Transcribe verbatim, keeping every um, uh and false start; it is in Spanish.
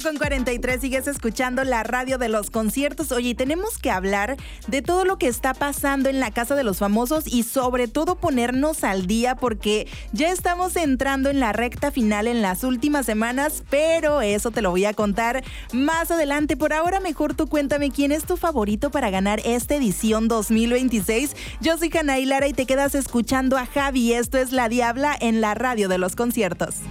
Con cuarenta y tres sigues escuchando la radio de los conciertos. Oye, tenemos que hablar de todo lo que está pasando en la Casa de los Famosos y sobre todo ponernos al día porque ya estamos entrando en la recta final en las últimas semanas, pero eso te lo voy a contar más adelante. Por ahora, mejor tú cuéntame quién es tu favorito para ganar esta edición dos mil veintiséis. Yo soy Hannah Lara y te quedas escuchando a Javi. Esto es La Diabla en la radio de los conciertos.